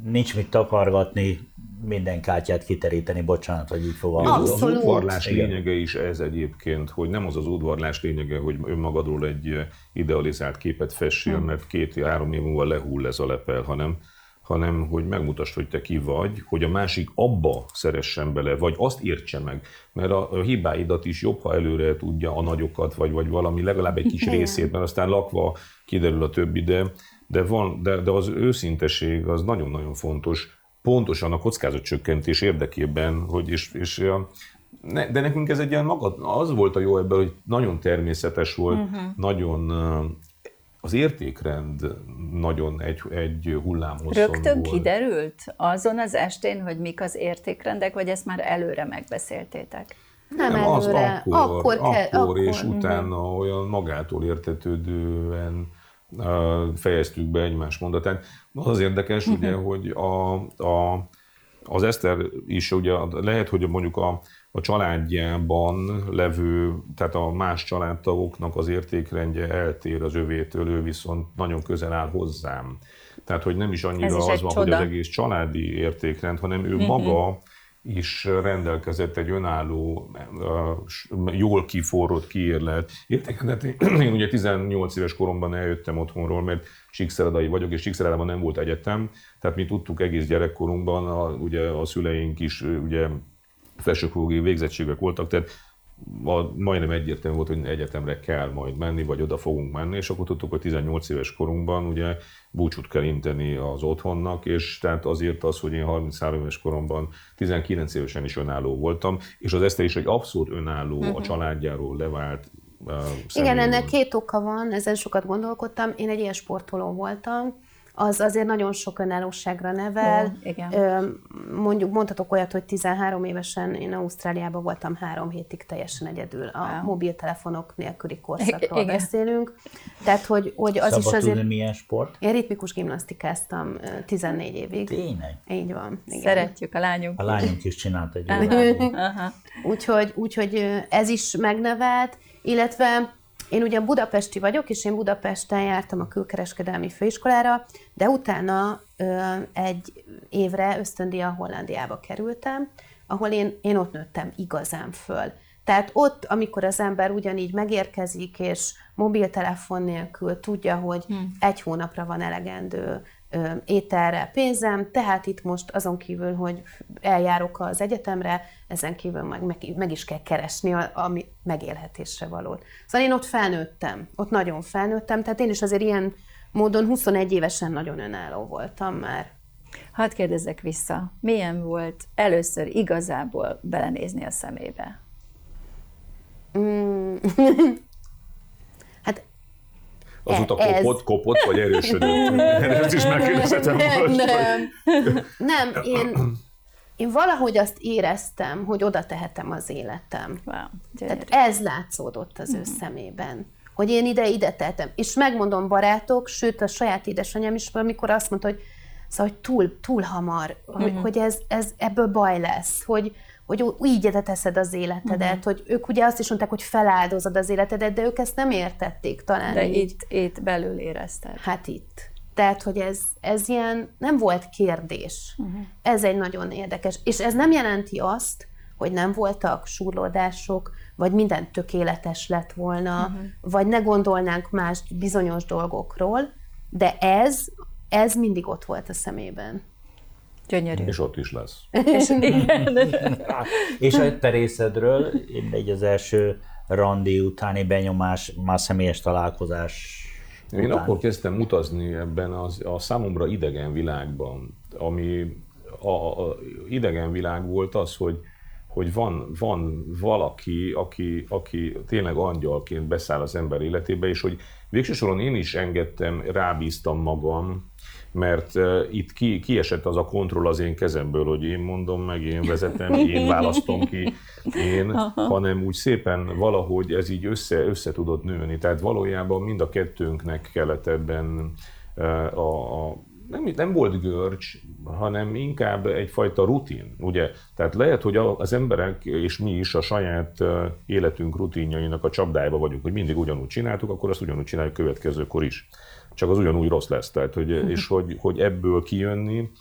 nincs mit takargatni, minden kártyát kiteríteni, bocsánat, hogy így fogalmazom. Az udvarlás Igen. lényege is ez egyébként, hogy nem az udvarlás lényege, hogy önmagadról egy idealizált képet fessél, mert 2-3 év múlva lehull ez a lepel, hanem hogy megmutasd, hogy te ki vagy, hogy a másik abba szeressen bele, vagy azt értse meg. Mert a hibáidat is jobb, ha előre tudja a nagyokat, vagy valami legalább egy kis részét, mert aztán lakva kiderül a többi, de az őszinteség az nagyon-nagyon fontos, pontosan a kockázatcsökkentés érdekében, hogy de nekünk ez egy ilyen az volt a jó ebben, hogy nagyon természetes volt, nagyon az értékrend nagyon egy hullámhosszon Rögtön volt. kiderült azon az estén, hogy mik az értékrendek, vagy ezt már előre megbeszéltétek? Nem előre. Akkor és utána olyan magától értetődően fejeztük be egymás mondatát. Az érdekes, ugye, hogy az Eszter is, ugye lehet, hogy mondjuk a családjában levő, tehát a más családtagoknak az értékrendje eltér az övétől, ő viszont nagyon közel áll hozzám. Tehát, hogy nem is annyira az van, hogy az egész családi értékrend, hanem ő maga is rendelkezett egy önálló, jól kiforrott, kiérlelt értékrendet. Én ugye 18 éves koromban eljöttem otthonról, mert Síkszeredai vagyok, és Síkszeredában nem volt egyetem, tehát mi tudtuk egész gyerekkorunkban, ugye a szüleink is ugye felsőfokú végzettségek voltak, tehát majdnem egyértelmű volt, hogy egyetemre kell majd menni, vagy oda fogunk menni, és akkor tudtuk, hogy 18 éves korunkban ugye búcsút kell inteni az otthonnak, és tehát azért az, hogy én 33 éves koromban 19 évesen is önálló voltam, és az Eszter is egy abszolút önálló, a családjáról levált Igen, ennek 2 oka van, ezen sokat gondolkodtam. Én egy ilyen sportoló voltam, az azért nagyon sok önállóságra nevel. Mondjuk mondhatok olyat, hogy 13 évesen én Ausztráliában voltam 3 hétig teljesen egyedül. A mobiltelefonok nélküli korszakról beszélünk. Tehát, hogy az is azért... Tudni, milyen sport? Én ritmikus gimnasztikáztam 14 évig. Tényleg? Így van. Igen. Szeretjük a lányunk. A lányunk is csinált egy Úgyhogy ez is megnevelt, illetve én ugye budapesti vagyok, és én Budapesten jártam a külkereskedelmi főiskolára, de utána egy évre ösztöndíjjal Hollandiába kerültem, ahol én ott nőttem igazán föl. Tehát ott, amikor az ember ugyanígy megérkezik, és mobiltelefon nélkül tudja, hogy 1 hónapra van elegendő ételre pénzem, tehát itt most azon kívül, hogy eljárok az egyetemre, ezen kívül meg is kell keresni ami megélhetésre valót. Szóval én ott felnőttem, ott nagyon felnőttem, tehát én is azért ilyen módon 21 évesen nagyon önálló voltam már. Hadd kérdezzek vissza, milyen volt először igazából belenézni a szemébe? Hát azóta kopott, vagy erősödött? Ezt is megkérdezhetem most. Nem, én valahogy azt éreztem, hogy oda tehetem az életem. Wow, tehát ez látszódott az ő szemében, hogy én ide tehetem. És megmondom, barátok, sőt a saját édesanyám is, amikor azt mondta, hogy, szóval, hogy túl hamar, hogy ebből baj lesz, hogy így teszed az életedet, hogy ők ugye azt is mondták, hogy feláldozod az életedet, de ők ezt nem értették talán. De itt belül érezted. Hát itt. Tehát, hogy ez ilyen nem volt kérdés. Ez egy nagyon érdekes. És ez nem jelenti azt, hogy nem voltak súrlódások, vagy minden tökéletes lett volna, vagy ne gondolnánk más bizonyos dolgokról, de ez mindig ott volt a szemében. Gyönyörű. És ott is lesz. És a te részedről, az első randi utáni benyomás, már személyes találkozás Én után. akkor kezdtem utazni ebben a számomra idegen világban, ami a idegen világ volt az, hogy van valaki, aki tényleg angyalként beszáll az ember életébe, és hogy végső soron én is engedtem, rábíztam magam, mert itt kiesett az a kontroll az én kezemből, hogy én mondom meg, én vezetem, én választom ki, hanem úgy szépen valahogy ez így össze tudott nőni. Tehát valójában mind a kettőnknek kellett ebben nem volt görcs, hanem inkább egyfajta rutin, ugye? Tehát lehet, hogy az emberek és mi is a saját életünk rutinjainak a csapdájába vagyunk, hogy mindig ugyanúgy csináltuk, akkor azt ugyanúgy csináljuk következőkor is. Csak az ugyanúgy rossz lesz. Tehát, és hogy ebből kijönni,